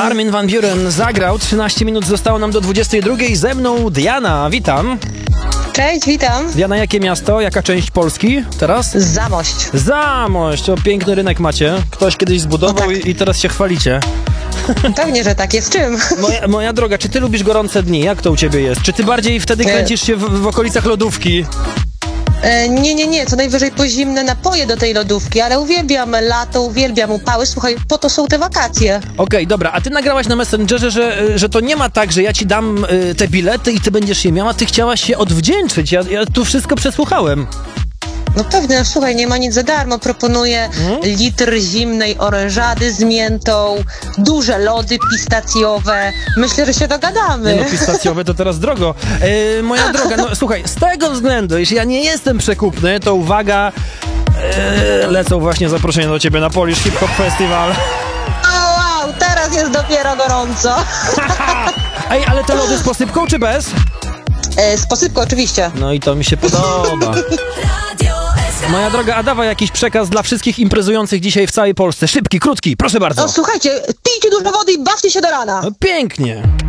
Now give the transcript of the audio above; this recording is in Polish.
Armin van Buuren zagrał, 13 minut zostało nam do 22. Ze mną Diana, witam. Cześć, witam. Diana, jakie miasto, jaka część Polski teraz? Zamość. Zamość, o piękny rynek macie. Ktoś kiedyś zbudował No tak. i teraz się chwalicie. Pewnie, że tak jest. Czym? Moja droga, czy ty lubisz gorące dni? Jak to u ciebie jest? Czy ty bardziej wtedy kręcisz się w okolicach lodówki? Nie. Co najwyżej po zimne napoje do tej lodówki, ale uwielbiam lato, uwielbiam upały. Słuchaj, po to są te wakacje. Okej, dobra, a ty nagrałaś na Messengerze, że to nie ma tak, że ja ci dam te bilety i ty będziesz je miała, ty chciałaś się odwdzięczyć. Ja tu wszystko przesłuchałem. No pewnie, słuchaj, nie ma nic za darmo. Proponuję litr zimnej orężady z miętą, duże lody pistacjowe. Myślę, że się dogadamy. Nie no, pistacjowe to teraz drogo. Moja droga, no słuchaj, z tego względu, jeśli ja nie jestem przekupny, to uwaga, lecą właśnie zaproszenia do ciebie na Polish Hip Hop Festival. O, wow, teraz jest dopiero gorąco. Ej, ale te lody z posypką czy bez? Z posypką oczywiście. No i to mi się podoba. Moja droga, a dawaj jakiś przekaz dla wszystkich imprezujących dzisiaj w całej Polsce. Szybki, krótki, proszę bardzo. No słuchajcie, pijcie dużo wody i bawcie się do rana. No, pięknie.